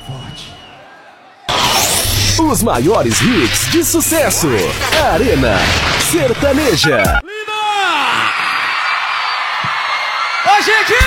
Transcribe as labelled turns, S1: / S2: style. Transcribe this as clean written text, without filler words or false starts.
S1: Os maiores hits de sucesso. Arena Sertaneja.
S2: Linda! A gente...